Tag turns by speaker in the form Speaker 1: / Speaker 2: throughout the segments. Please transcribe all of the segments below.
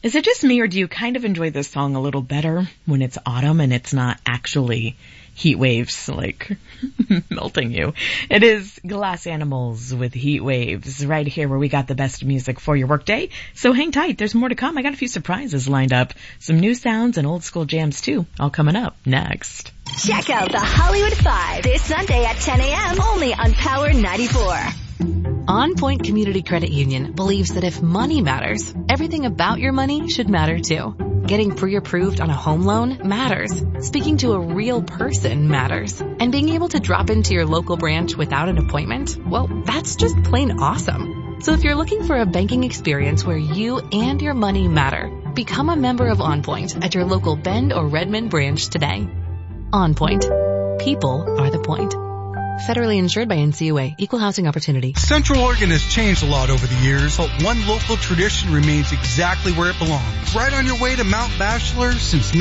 Speaker 1: Is it just me, or do you kind of enjoy this song a little better when it's autumn and it's not actually heat waves, like, melting you? It is Glass Animals with Heat Waves, right here where we got the best music for your workday. So hang tight, there's more to come. I got a few surprises lined up. Some new sounds and old school jams too, all coming up next.
Speaker 2: Check out the Hollywood 5 this Sunday at 10 a.m. only on Power 94.
Speaker 3: On Point Community Credit Union believes that if money matters, everything about your money should matter too. Getting pre-approved on a home loan matters. Speaking to a real person matters. And being able to drop into your local branch without an appointment, well, that's just plain awesome. So if you're looking for a banking experience where you and your money matter, become a member of On Point at your local Bend or Redmond branch today. On Point. People are the point. Federally insured by NCUA. Equal housing opportunity.
Speaker 4: Central Oregon has changed a lot over the years, but one local tradition remains exactly where it belongs. Right on your way to Mount Bachelor since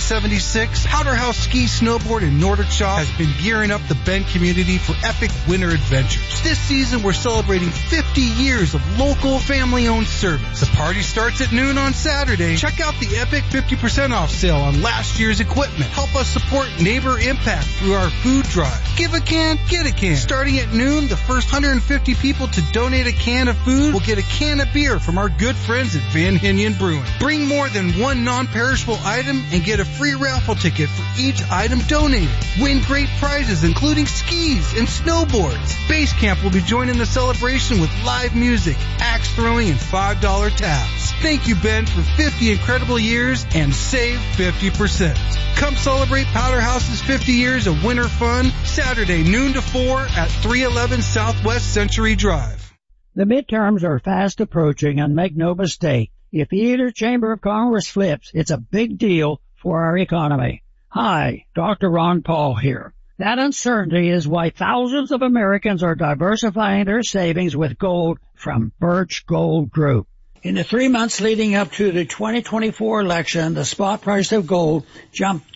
Speaker 4: 1976, Powder House Ski, Snowboard, and Nordic Shop has been gearing up the Bend community for epic winter adventures. This season, we're celebrating 50 years of local, family-owned service. The party starts at noon on Saturday. Check out the epic 50% off sale on last year's equipment. Help us support Neighbor Impact through our food drive. Give a can, get a can. Starting at noon, the first 150 people to donate a can of food will get a can of beer from our good friends at Van Hinian Brewing. Bring more than one non-perishable item and get a free raffle ticket for each item donated. Win great prizes including skis and snowboards. Base Camp will be joining the celebration with live music, axe throwing, and $5 tabs. Thank you, Ben, for 50 incredible years and save 50%. Come celebrate Powder House's 50 years of winter fun Saturday noon to 4 at 311 Southwest Century Drive.
Speaker 5: The midterms are fast approaching, and make no mistake, if either chamber of Congress flips, it's a big deal for our economy. Hi, Dr. Ron Paul here. That uncertainty is why thousands of Americans are diversifying their savings with gold from Birch Gold Group. In the 3 months leading up to the 2024 election, the spot price of gold jumped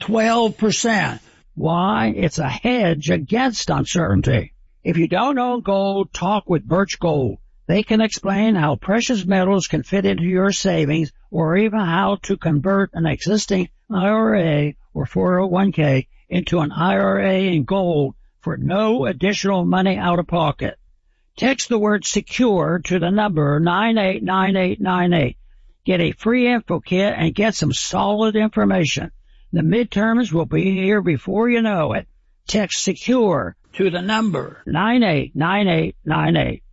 Speaker 5: 12%. Why? It's a hedge against uncertainty. If you don't own gold, talk with Birch Gold. They can explain how precious metals can fit into your savings, or even how to convert an existing IRA or 401k into an IRA in gold for no additional money out of pocket. Text the word SECURE to the number 989898. Get a free info kit and get some solid information. The midterms will be here before you know it. Text SECURE to the number 989898.